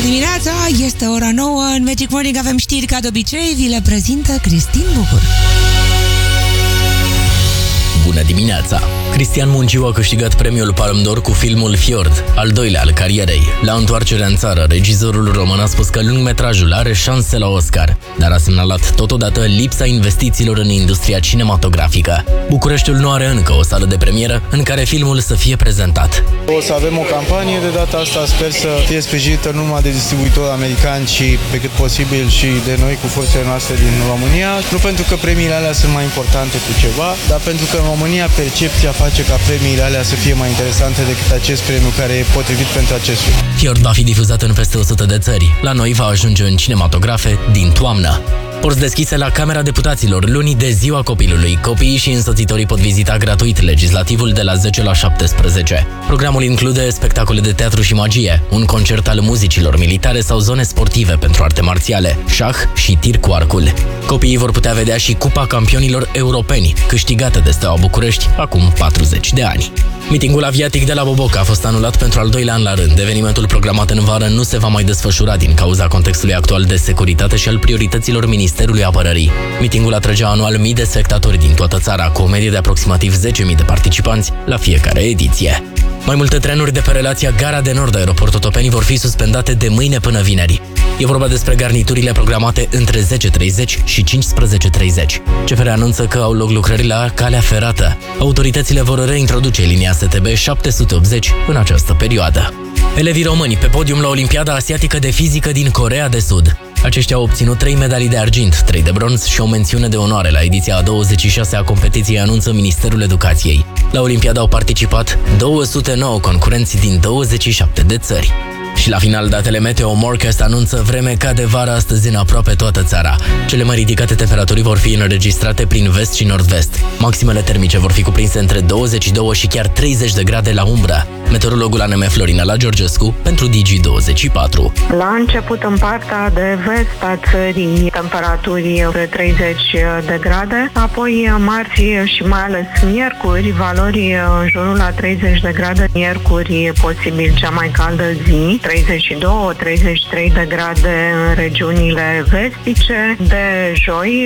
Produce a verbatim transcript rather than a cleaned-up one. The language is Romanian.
dimineața, este ora nouă. În Magic Morning avem știri ca de obicei. Vi le prezintă Cristin Bucur. Bună dimineața! Cristian Mungiu a câștigat premiul Palme d'Or cu filmul Fjord, al doilea al carierei. La întoarcerea în țară, regizorul român a spus că lungmetrajul are șanse la Oscar, dar a semnalat totodată lipsa investițiilor în industria cinematografică. Bucureștiul nu are încă o sală de premieră în care filmul să fie prezentat. O să avem o campanie, de data asta sper să fie sprijinită nu numai de distribuitori americani, ci pe cât posibil și de noi cu forțele noastre din România. Nu pentru că premiile alea sunt mai importante cu ceva, dar pentru că în România percepția face ca premiile alea să fie mai interesante decât acest premiu care e potrivit pentru acest film. Fjord va fi difuzat în peste o sută de țări. La noi va ajunge în cinematografe din toamnă. Porți deschise la Camera Deputaților luni de Ziua Copilului. Copiii și însoțitorii pot vizita gratuit legislativul de la zece la șaptesprezece. Programul include spectacole de teatru și magie, un concert al muzicilor militare sau zone sportive pentru arte marțiale, șah și tir cu arcul. Copiii vor putea vedea și Cupa Campionilor Europeni, câștigată de Steaua București acum patruzeci de ani. Mitingul aviatic de la Boboca a fost anulat pentru al doilea an la rând. Evenimentul programat în vară nu se va mai desfășura din cauza contextului actual de securitate și al priorităților Ministerului Apărării. Mitingul atragea anual mii de spectatori din toată țara, cu o medie de aproximativ zece mii de participanți la fiecare ediție. Mai multe trenuri de pe relația Gara de Nord Aeroport Otopeni vor fi suspendate de mâine până vineri. E vorba despre garniturile programate între zece treizeci și cincisprezece treizeci. C F R anunță că au loc lucrări la calea ferată. Autoritățile vor reintroduce linia S T B șapte sute optzeci în această perioadă. Elevii români pe podium la Olimpiada Asiatică de Fizică din Coreea de Sud. Aceștia au obținut trei medalii de argint, trei de bronz și o mențiune de onoare la ediția a douăzeci și șase a competiției, anunță Ministerul Educației. La Olimpiada au participat două sute nouă concurenți din douăzeci și șapte de țări. Și la final, datele Meteo Morecast anunță vreme ca de vară astăzi în aproape toată țara. Cele mai ridicate temperaturi vor fi înregistrate prin vest și nord-vest. Maximele termice vor fi cuprinse între douăzeci și doi și chiar treizeci de grade la umbră. Meteorologul A N M Florina la Georgescu pentru Digi douăzeci și patru. La început, în partea de vest a țării, temperaturi de treizeci de grade, apoi marți și mai ales miercuri, valori în jurul la treizeci de grade. Miercuri, posibil cea mai caldă zi, treizeci și doi treizeci și trei de grade în regiunile vestice. De joi,